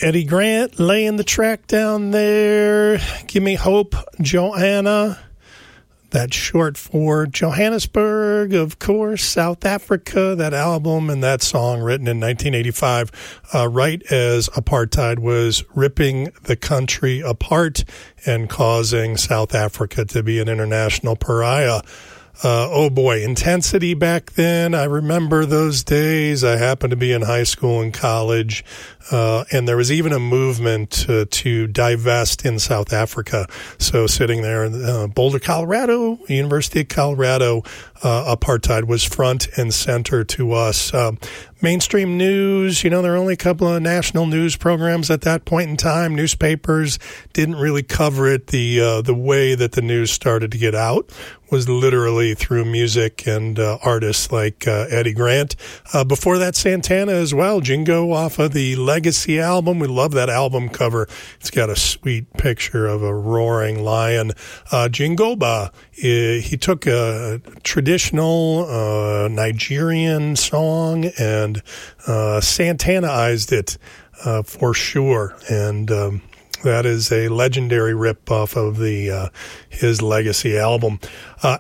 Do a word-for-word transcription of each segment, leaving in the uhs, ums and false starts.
Eddie Grant laying the track down there. Give Me Hope, Joanna. That's short for Johannesburg, of course, South Africa. That album and that song written in nineteen eighty-five, uh, right as apartheid was ripping the country apart and causing South Africa to be an international pariah. Uh, oh boy, intensity back then. I remember those days. I happened to be in high school and college, uh, and there was even a movement uh, to divest in South Africa. So sitting there in uh, Boulder, Colorado, University of Colorado, uh, apartheid was front and center to us. Uh, mainstream news, you know, there were only a couple of national news programs at that point in time. Newspapers didn't really cover it. The uh, the way that the news started to get out was literally through music and uh, artists like uh, Eddie Grant. Uh, before that, Santana as well. Jingo off of the Legacy album. We love that album cover. It's got a sweet picture of a roaring lion. Uh, Jingoba, he, he took a traditional uh, Nigerian song and uh, Santanaized it uh, for sure. And um, that is a legendary rip off of the uh, his Legacy album. Uh,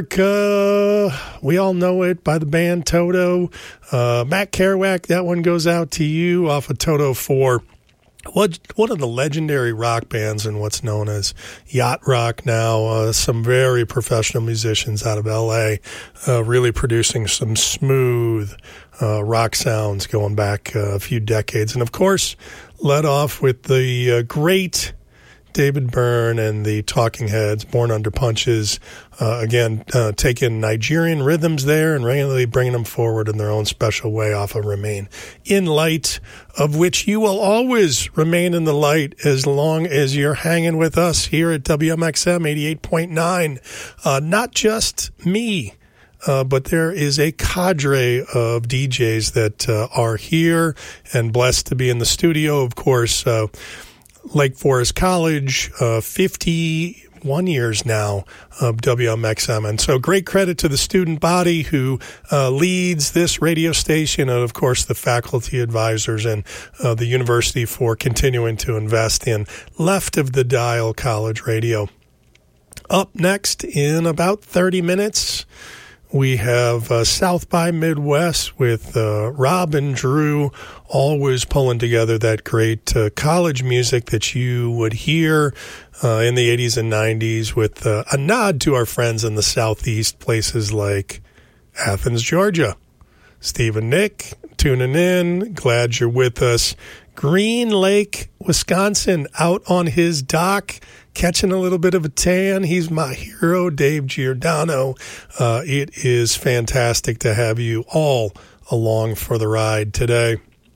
Africa, we all know it by the band Toto. Uh, Matt Kerouac, that one goes out to you off of Toto four. What one of the legendary rock bands in what's known as yacht rock now. Uh, some very professional musicians out of L A, uh, really producing some smooth uh, rock sounds going back uh, a few decades. And of course, led off with the uh, great David Byrne and the Talking Heads, Born Under Punches. Uh, again, uh, taking Nigerian rhythms there and really bringing them forward in their own special way off of Remain in Light, of which you will always remain in the light as long as you're hanging with us here at W M X M eighty-eight point nine. Uh, not just me, uh, but there is a cadre of D Js that uh, are here and blessed to be in the studio, of course. Uh, Lake Forest College, uh, fifty-one years now of W M X M. And so great credit to the student body who uh, leads this radio station and, of course, the faculty advisors and uh, the university for continuing to invest in left of the dial college radio. Up next in about thirty minutes, we have uh, South by Midwest with uh, Rob and Drew, always pulling together that great uh, college music that you would hear uh, in the eighties and nineties with uh, a nod to our friends in the Southeast, places like Athens, Georgia. Steve and Nick tuning in. Glad you're with us. Green Lake, Wisconsin, out on his dock, catching a little bit of a tan. He's my hero, Dave Giordano. Uh, it is fantastic to have you all along for the ride today.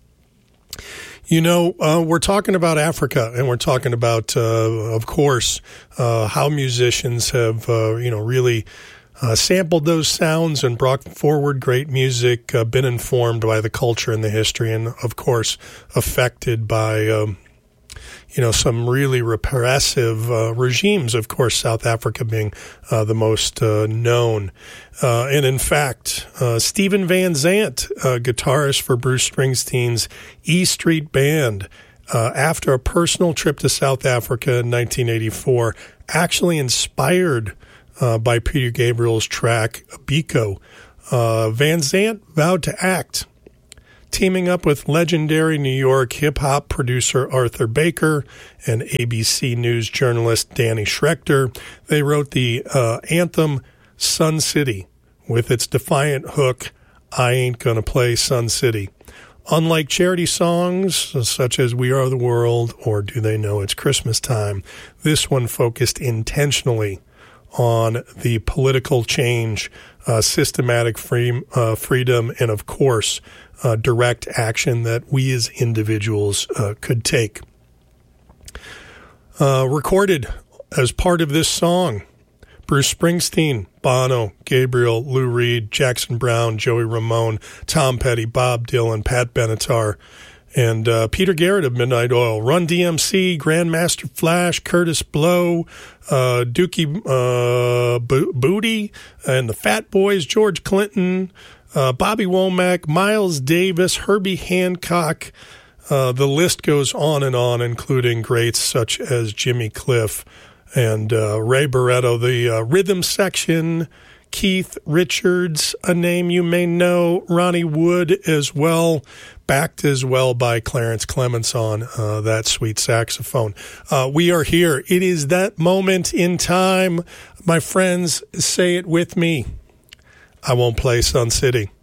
You know, uh, we're talking about Africa, and we're talking about, uh, of course, uh, how musicians have, uh, you know, really Uh, sampled those sounds and brought forward great music, uh, been informed by the culture and the history, and, of course, affected by, um, you know, some really repressive uh, regimes, of course, South Africa being uh, the most uh, known. Uh, and, in fact, uh, Stephen Van Zandt, uh, guitarist for Bruce Springsteen's E Street Band, uh, after a personal trip to South Africa in nineteen eighty-four, actually inspired Uh, by Peter Gabriel's track, Biko. Uh, Van Zandt vowed to act, teaming up with legendary New York hip-hop producer Arthur Baker and A B C News journalist Danny Schrechter. They wrote the uh, anthem Sun City with its defiant hook, I Ain't Gonna Play Sun City. Unlike charity songs such as We Are the World or Do They Know It's Christmas Time, this one focused intentionally on the political change, uh, systematic free, uh, freedom, and, of course, uh, direct action that we as individuals uh, could take. Uh, recorded as part of this song, Bruce Springsteen, Bono, Gabriel, Lou Reed, Jackson Browne, Joey Ramone, Tom Petty, Bob Dylan, Pat Benatar, and uh, Peter Garrett of Midnight Oil, Run D M C, Grandmaster Flash, Curtis Blow, uh, Dookie uh, Bo- Booty, and the Fat Boys, George Clinton, uh, Bobby Womack, Miles Davis, Herbie Hancock, Uh, the list goes on and on, including greats such as Jimmy Cliff and uh, Ray Barretto. The uh, rhythm section, Keith Richards, a name you may know, Ronnie Wood as well, backed as well by Clarence Clements on uh, that sweet saxophone. Uh, we are here. It is that moment in time. My friends, say it with me. I won't play Sun City.